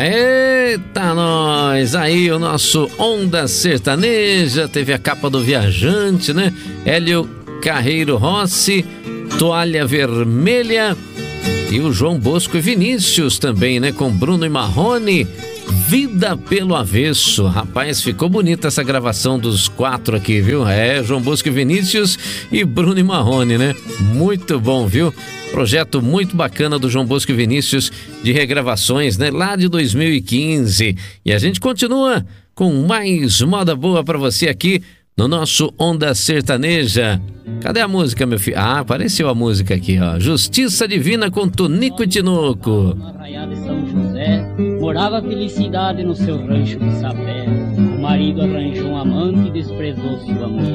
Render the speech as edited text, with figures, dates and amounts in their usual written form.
Eita, nós! Aí o nosso Onda Sertaneja teve a capa do Viajante, né? Hélio Carreiro Rossi, Toalha Vermelha e o João Bosco e Vinícius também, né? Com Bruno e Marrone, Vida pelo Avesso. Rapaz, ficou bonita essa gravação dos quatro aqui, viu? João Bosco e Vinícius e Bruno e Marrone, né? Muito bom, viu? Projeto muito bacana do João Bosco e Vinícius de regravações, né? Lá de 2015. E a gente continua com mais moda boa pra você aqui no nosso Onda Sertaneja. Cadê a música, meu filho? Ah, apareceu a música aqui, ó. Justiça Divina com Tonico e Tinoco. Na Arraiada de São José, morava a felicidade no seu rancho de sapé. O marido arranjou um amante e desprezou sua mulher.